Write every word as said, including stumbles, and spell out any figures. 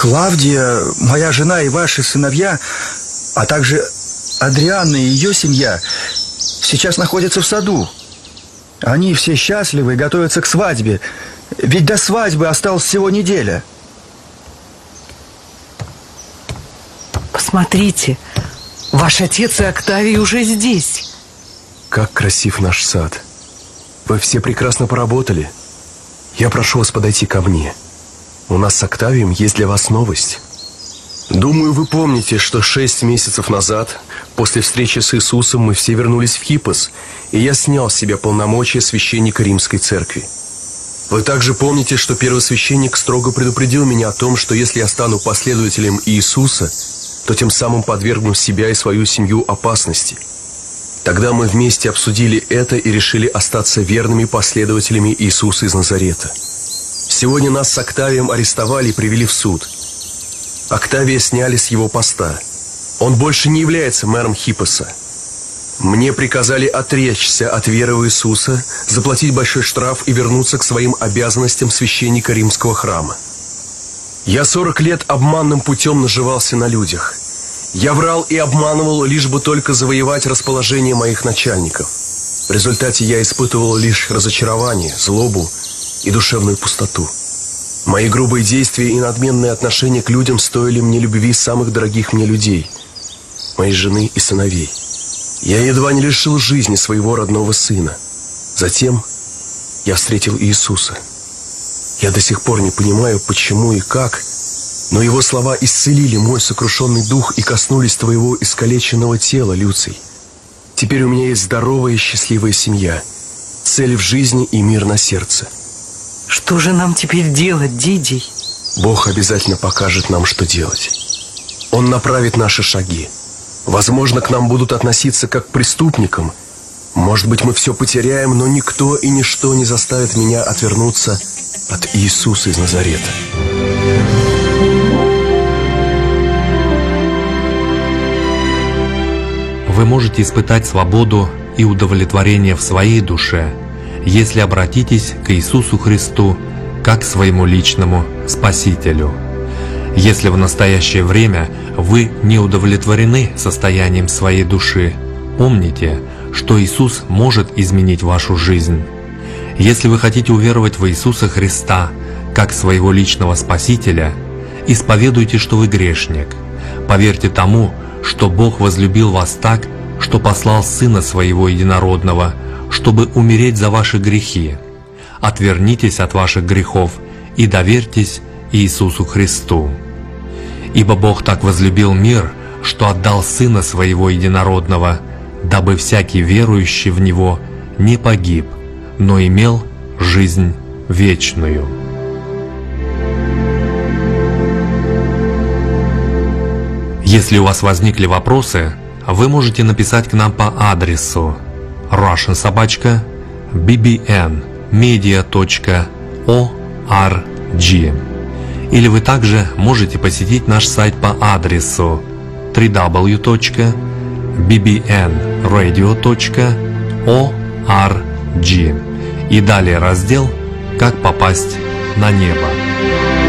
Клавдия, моя жена и ваши сыновья, а также Адрианна и ее семья сейчас находятся в саду. Они все счастливы и готовятся к свадьбе. Ведь до свадьбы осталась всего неделя. Посмотрите, ваш отец и Октавий уже здесь. Как красив наш сад. Вы все прекрасно поработали. Я прошу вас подойти ко мне. У нас с Октавием есть для вас новость. Думаю, вы помните, что шесть месяцев назад, после встречи с Иисусом, мы все вернулись в Хиппос, и я снял с себя полномочия священника Римской Церкви. Вы также помните, что первосвященник строго предупредил меня о том, что если я стану последователем Иисуса, то тем самым подвергну себя и свою семью опасности. Тогда мы вместе обсудили это и решили остаться верными последователями Иисуса из Назарета. Сегодня нас с Октавием арестовали и привели в суд. Октавия сняли с его поста. Он больше не является мэром Хиппоса. Мне приказали отречься от веры в Иисуса, заплатить большой штраф и вернуться к своим обязанностям священника римского храма. Я сорок лет обманным путем наживался на людях. Я врал и обманывал, лишь бы только завоевать расположение моих начальников. В результате я испытывал лишь разочарование, злобу и душевную пустоту. Мои грубые действия и надменные отношения к людям стоили мне любви самых дорогих мне людей, моей жены и сыновей. Я едва не лишил жизни своего родного сына. Затем я встретил Иисуса. Я до сих пор не понимаю, почему и как, но Его слова исцелили мой сокрушенный дух и коснулись твоего искалеченного тела, Люций. Теперь у меня есть здоровая и счастливая семья, цель в жизни и мир на сердце. Что же нам теперь делать, Дидий? Бог обязательно покажет нам, что делать. Он направит наши шаги. Возможно, к нам будут относиться как к преступникам. Может быть, мы все потеряем, но никто и ничто не заставит меня отвернуться от Иисуса из Назарета. Вы можете испытать свободу и удовлетворение в своей душе, если обратитесь к Иисусу Христу как к своему личному Спасителю. Если в настоящее время вы не удовлетворены состоянием своей души, помните, что Иисус может изменить вашу жизнь. Если вы хотите уверовать в Иисуса Христа как своего личного Спасителя, исповедуйте, что вы грешник. Поверьте тому, что Бог возлюбил вас так, что послал Сына Своего Единородного, чтобы умереть за ваши грехи. Отвернитесь от ваших грехов и доверьтесь Иисусу Христу. Ибо Бог так возлюбил мир, что отдал Сына Своего Единородного, дабы всякий верующий в Него не погиб, но имел жизнь вечную. Если у вас возникли вопросы, вы можете написать к нам по адресу russian собака би би эн медиа точка орг, или вы также можете посетить наш сайт по адресу дабл ю дабл ю дабл ю точка би би эн радио точка орг и далее раздел «Как попасть на небо».